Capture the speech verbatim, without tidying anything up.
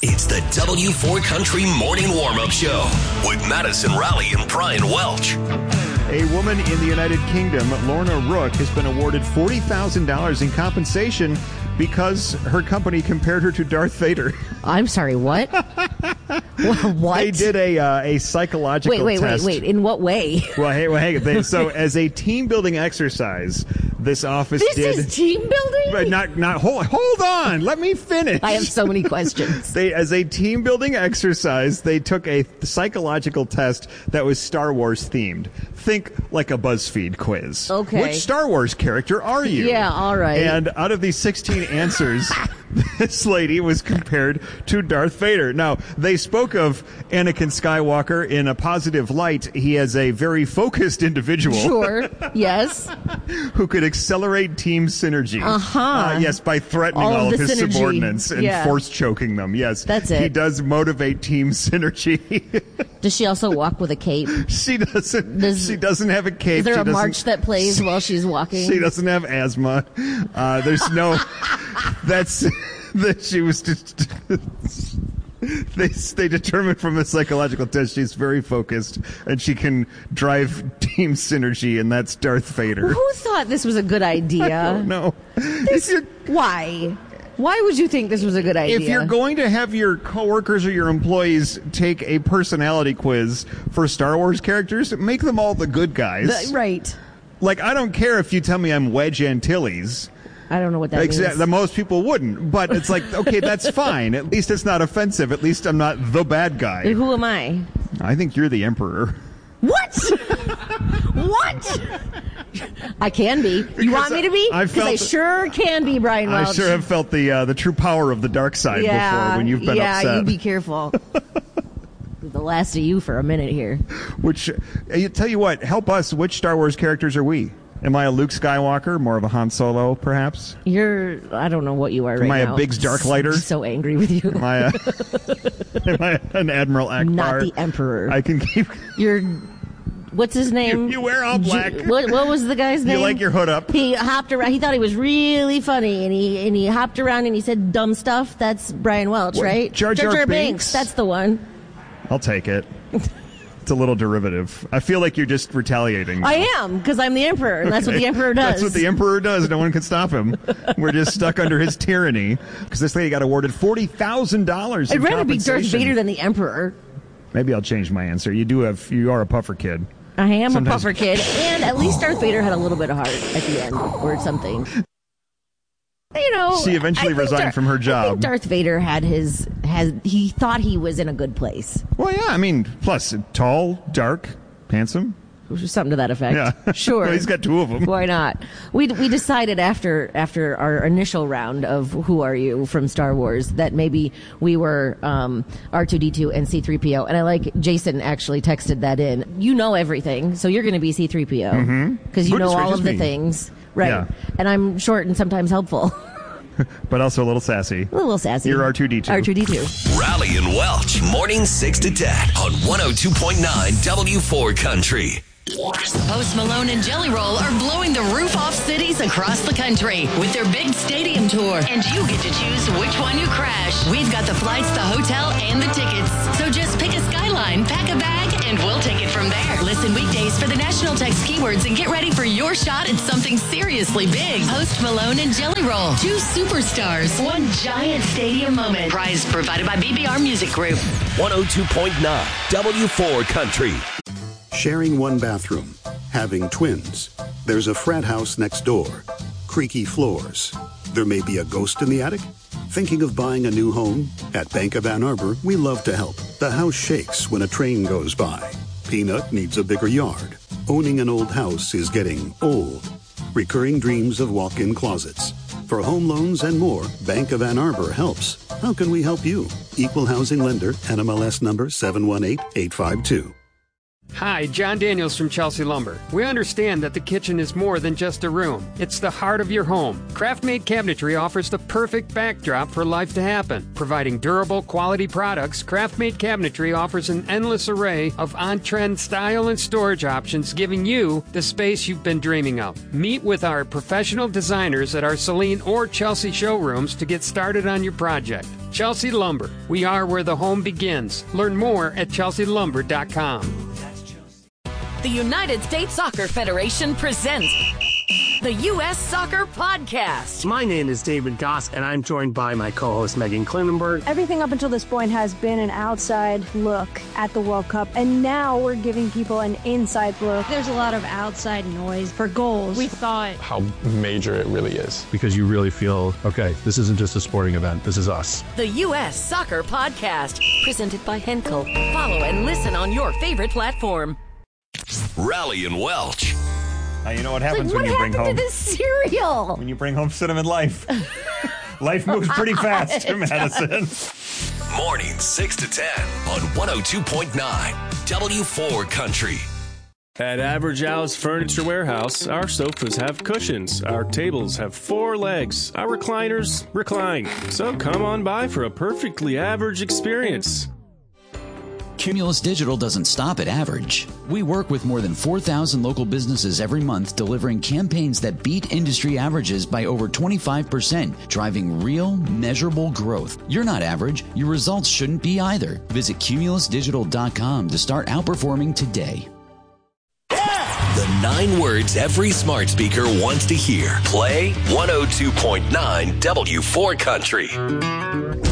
It's the W four Country Morning Warm-Up Show with Madison Raleigh and Brian Welch. A woman in the United Kingdom, Lorna Rook, has been awarded forty thousand dollars in compensation because her company compared her to Darth Vader. I'm sorry, what? What? They did a uh, a psychological wait, wait, test. Wait, wait, wait. In what way? Well, hey, well, hey. They, so, as a team building exercise, this office this did. This is team building? But not, not. Hold, hold on. Let me finish. I have so many questions. They, as a team building exercise, they took a psychological test that was Star Wars themed. Think like a BuzzFeed quiz. Okay. Which Star Wars character are you? Yeah, all right. And out of these sixteen answers, this lady was compared to Darth Vader. Now, they spoke of Anakin Skywalker in a positive light. He is a very focused individual. Sure, yes. Who could accelerate team synergy. Uh-huh. Uh, yes, by threatening all, all of his synergy. subordinates and yeah. force choking them. Yes. That's it. He does motivate team synergy. Does she also walk with a cape? She doesn't. Does, she doesn't have a cape. Is there she a march that plays while she's walking? She doesn't have asthma. Uh, there's no... That's... that she was just... They they determined from a psychological test she's very focused and she can drive team synergy, and that's Darth Vader. Who thought this was a good idea? I don't know. This, why? Why would you think this was a good idea? If you're going to have your coworkers or your employees take a personality quiz for Star Wars characters, make them all the good guys. The, right. Like, I don't care if you tell me I'm Wedge Antilles. I don't know what that Exactly. means. The most people wouldn't, but it's like, okay, that's fine. At least it's not offensive. At least I'm not the bad guy. Who am I? I think you're the Emperor. What? What? I can be. Because you want me to be? I Because I sure can be, Brian Welch. I sure have felt the uh, the true power of the dark side yeah, before when you've been yeah, upset. Yeah, you be careful. The last of you for a minute here. Which, I tell you what, help us. Which Star Wars characters are we? Am I a Luke Skywalker? More of a Han Solo, perhaps? You're, I don't know what you are right now. Am I a Biggs Darklighter? I'm so angry with you. Am I, a, am I an Admiral Akbar? Not the Emperor. I can keep... You're... What's his name? You, you wear all black. G- what, what was the guy's name? You like your hood up. He hopped around. He thought he was really funny, and he and he hopped around and he said dumb stuff. That's Brian Welch, what, right? Jar Jar, Jar Jar Binks? Binks. That's the one. I'll take it. It's a little derivative. I feel like you're just retaliating. I am, because I'm the Emperor, and that's okay. what the Emperor does. That's what the Emperor does. No one can stop him. We're just stuck under his tyranny, because this lady got awarded forty thousand dollars in I'd rather be compensation. Darth Vader than the Emperor. Maybe I'll change my answer. You do have, you are a puffer kid. I am Sometimes. a puffer kid, and at least Darth Vader had a little bit of heart at the end, or something. You know, she eventually resigned Dar- from her job. I think Darth Vader had his has he thought he was in a good place. Well, yeah, I mean, plus tall, dark, handsome. Something to that effect. Yeah, sure. Well, he's got two of them. Why not? We we decided after after our initial round of Who Are You from Star Wars that maybe we were um, R two D two and C three P O, and I like Jason actually texted that in. You know everything, so you're going to be C three P O because mm-hmm. you know all of the me. things, right? Yeah. And I'm short and sometimes helpful. But also a little sassy. A little sassy. You're R two D two. R two D two. Raleigh and Welch, morning six to ten on one oh two point nine W four Country. Post Malone and Jelly Roll are blowing the roof off cities across the country with their big stadium tour. And you get to choose which one you crash. We've got the flights, the hotel, and the tickets. So just pick a skyline, pack a bag, and we'll take it from there. Listen weekdays for the national text keywords and get ready for your shot at something seriously big. Post Malone and Jelly Roll. Two superstars. One giant stadium moment. Prize provided by B B R Music Group. one oh two point nine W four Country. Sharing one bathroom, having twins, there's a frat house next door, creaky floors. There may be a ghost in the attic? Thinking of buying a new home? At Bank of Ann Arbor, we love to help. The house shakes when a train goes by. Peanut needs a bigger yard. Owning an old house is getting old. Recurring dreams of walk-in closets. For home loans and more, Bank of Ann Arbor helps. How can we help you? Equal housing lender, N M L S number seven one eight eight five two. Hi, John Daniels from Chelsea Lumber. We understand that the kitchen is more than just a room. It's the heart of your home. Craft-made cabinetry offers the perfect backdrop for life to happen. Providing durable, quality products, Craft-made cabinetry offers an endless array of on-trend style and storage options, giving you the space you've been dreaming of. Meet with our professional designers at our Saline or Chelsea showrooms to get started on your project. Chelsea Lumber. We are where the home begins. Learn more at chelsea lumber dot com. The United States Soccer Federation presents the U S Soccer Podcast. My name is David Goss, and I'm joined by my co-host Megan Klinenberg. Everything up until this point has been an outside look at the World Cup, and now we're giving people an inside look. There's a lot of outside noise for goals. We thought how major it really is. Because you really feel, okay, this isn't just a sporting event, this is us. The U S Soccer Podcast, presented by Henkel. Follow and listen on your favorite platform. Rally and Welch. Uh, you know what happens like, when what you bring home... What happened to this cereal? When you bring home Cinnamon Life. Life moves pretty fast in Madison. Morning six to ten on one oh two point nine W four Country. At Average Al's Furniture Warehouse, our sofas have cushions, our tables have four legs, our recliners recline. So come on by for a perfectly average experience. Cumulus Digital doesn't stop at average. We work with more than four thousand local businesses every month, delivering campaigns that beat industry averages by over twenty-five percent, driving real, measurable growth. You're not average. Your results shouldn't be either. Visit cumulus digital dot com to start outperforming today. The nine words every smart speaker wants to hear. Play one oh two point nine W four Country.